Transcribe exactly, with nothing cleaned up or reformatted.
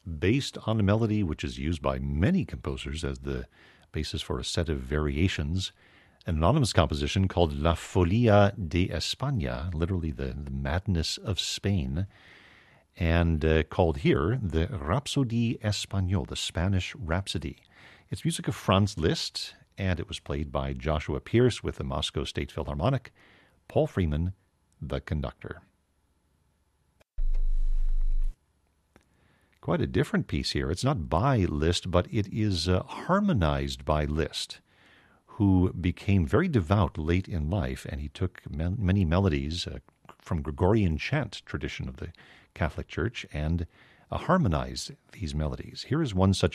based on a melody which is used by many composers as the basis for a set of variations. An anonymous composition called La Folia de España, literally the, the madness of Spain, and uh, called here the Rhapsodie Espagnole, the Spanish Rhapsody. It's music of Franz Liszt, and it was played by Joshua Pierce with the Moscow State Philharmonic, Paul Freeman, the conductor. Quite a different piece here. It's not by Liszt, but it is uh, harmonized by Liszt, who became very devout late in life, and he took me- many melodies uh, from Gregorian chant tradition of the Catholic Church and uh, harmonized these melodies. Here is one such